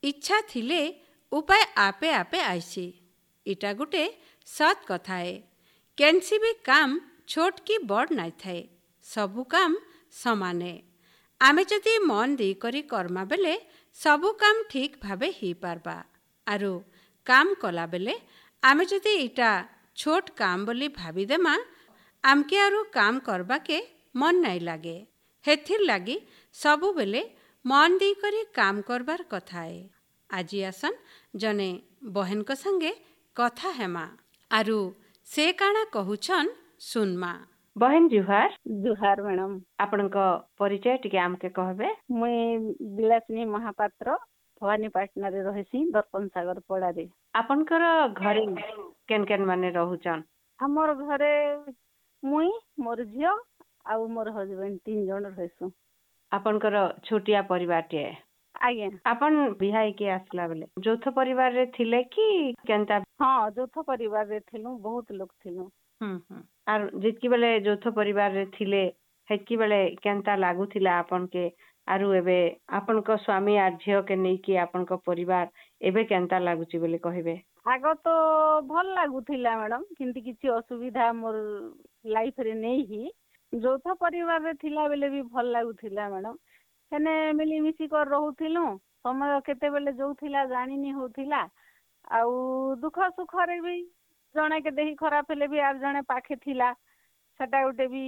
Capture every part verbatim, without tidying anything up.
इच्छा थिले उपाय आपे आपे आईसी। इटा गुटे सत कथा है। केनसी भी काम छोट की बड़ नाई थाए, सबु काम समान है। आमे जदि मन दी करी कर्मा बेले सबु काम ठीक भावे ही पारबा। आरु काम कला बेले आमे जदि इटा छोट काम बोली भावी देमा आमके आरु काम करबा के मन नाई लागे। हेथिर लागी सबु बेले मन दी करी काम करबार कथा है। आजी आसन जने बहन को संगे कथा हेमा आरु से काना कहूछन सुनमा। बहन जुहार। जुहार मैडम। आपनका परिचय टिके आमके कहबे। मुई बिलासिनी महापात्र भवानीपाटना रे रहिसी दर्पण सागर पड़ा रे। आपनकर घरे केन केन माने रहूचन? हमर घरे मुई मोर झियो आउ मोर हस्बैंड तीन जन रहिसु। आपनकर छोटिया परिवार टे? आज्ञा। आपन बिहाई के आसला बेले यौथ परिवार रे थिले कि केनता? हाँ, यौथ परिवार रे थिलु, बहुत लोग थिलु। हम्म हम्म। आर जितकी बेले यौथ परिवार रे थिले हेतकी बेले केनता लागुथिला आपन के? आरु एबे आपनका स्वामी आर झियो के नै कि आपनका परिवार एबे केनता लागुची बोले कहिबे? आगो तो भल लागुथिला मैडम, किंतु किछि असुविधा मोर लाइफ रे नै ही। यौथ परिवार रे थिला बेले भी भल लागुथिला मैडम। हेने मिली मिसी कर रहूथिलु, समय केते बेले जोउथिला जानि नि होथिला। आउ दुख सुख रे भी जणे के देही खराब हेले भी आर जणे पाखे थिला, सेटा उटे भी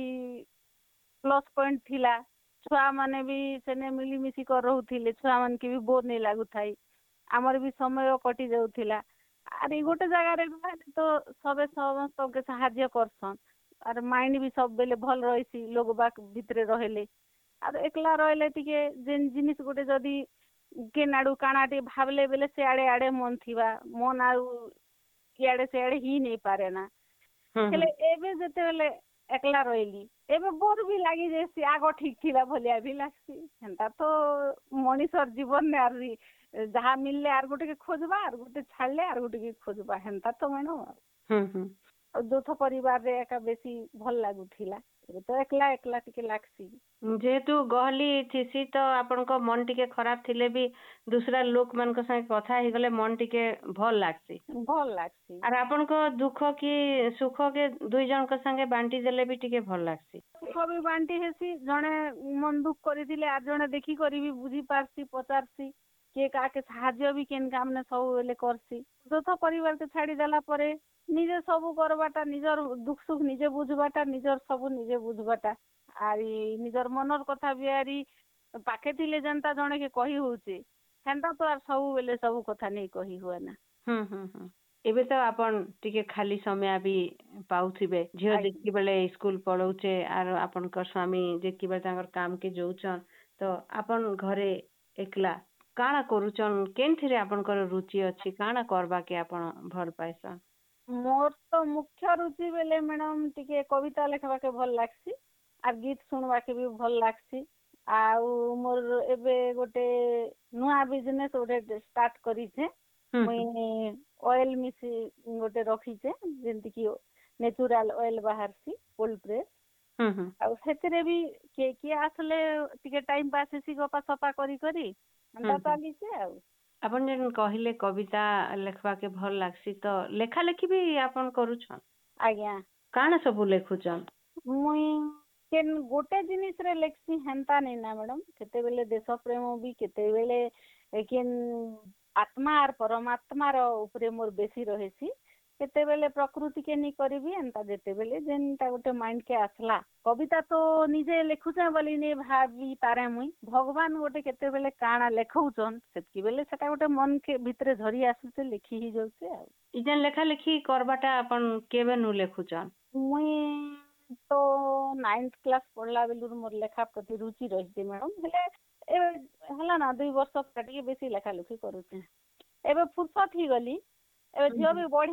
प्लस पॉइंट थिला। छुआ माने भी सेने मिली मिसी कर रहूथिले, छुआ मान के भी बोर नै लागुथाई। हमर भी समय कटि जाउथिला। अरे गोटे जगह रे तो सबे समस्त के सहाय्य करसन। आर माइंड भी सब बेले भल रहिसी, लोग बाक भितरे रहेले। आर एकला रहले टिके जेन जिनिस गोटे जदी के नाडू काणाटे भाबले बेले से आड़े आड़े मन थिबा, मन आउ इयाड़े से आड़े ही नै पारे ना। हेले एबे जते बेले एकला रहिली, एबे बोर भी लागी जेसी, आगो ठीक थिला भलिया भी लागसी। हेंता तो मनीषर जीवन ने आरी जहा मिलले आर गोटे के खोजबा, आर गोटे छाड़ले आर गोटे के खोजबा, हेंता तो मैनो। हम्म हम्म। यौथ परिवार रे एका बेसी भल लागुथिला, तो एकला एकला टिके लागसी। जेहेतु गहली थिसी तो आपनको मन टिके खराब थिले भी दूसरा लोक मान को संगे कथा ही गले मन टिके भल लागसी। भल लागसी। आर आपनको दुख की सुख के दुई जन के संगे बांटी देले भी टिके भल लागसी। सुख भी बांटी हेसी, जणे मन दुख करिथिले आर जणे देखि करी भी बुझी पारसी, पचारसी, के काके सहाय्य भी केन काम ने सब बेले करसी। यौथ परिवार के छाड़ी देला परे निजे सबु करबाटा, निजर दुख सुख निजे बुझबाटा, निजर सबु निजे बुझबाटा। आरी निजर मनर कथा भी आरी पाखे थिले जनता जणे के कही होउचे, हेंता तो आर सबु बेले सबु कथा नै कही हुए ना। हम्म हम्म हम्म। एबे तो आपन टिके खाली समय भी पाउथिबे, झियो जेकी बेले स्कूल पढौचे आर आपनकर स्वामी जेकी बेले तांकर काम के जोउचन, तो आपन घरे एकला काना करूचन? केनथिरे आपनकर रुचि अछि? काना करबा के आपन भल पाइसन? मोर तो मुख्य रुचि बेले मैडम टिके कविता लिखबा के भल लागसी, आर गीत सुनबा के भी भल लागसी। आउ मोर एबे गोटे नुआ बिजनेस गोटे स्टार्ट करिछे। मुई ऑयल मिसी गोटे रखिछे, जेंति कि नेचुरल ऑयल बाहरसी कोल्ड प्रेस। हम्म हम्म। आउ सेतरे भी के के आसले टिके टाइम पास हेसी गपा सपा करी करी अंदा चालीसे। आउ आपन जेन कहिले कविता लेखबा के भल लागसी, तो लेखा लेखी भी आपन करूछन? आज्ञा। काना सब लेखुचन? मुई केन गोटे जिनिस रे लेखसी हेंता नै ना मैडम। केते बेले देश प्रेम भी, केते बेले केन आत्मा आर परमात्मा रो ऊपरे मोर बेसी रहेसी। केते बेले प्रकृति के नि करबी, एंता जेते बेले जेनता गोटे माइंड के आसला। कविता तो निजे लेखुचे बोली नै भाबी पारे मुई। भगवान गोटे केते बेले काना लेखौचन, सेतकी बेले सेटा गोटे मन के भितरे झरी आसुचे, लेखी ही जाउचे। आ इजन लेखा लेखी करबाटा आपन केबे नु लेखुचन? मुई तो नाइन्थ क्लास पढ़ला बेलुर मोर लेखा प्रति रुचि रहिছে मैडम। हेले एबे हला ना दुई वर्ष काटिके बेसी लेखा लेखी करूचे। एबे फुर्सत ही गली, एबे झियो भी बड़ी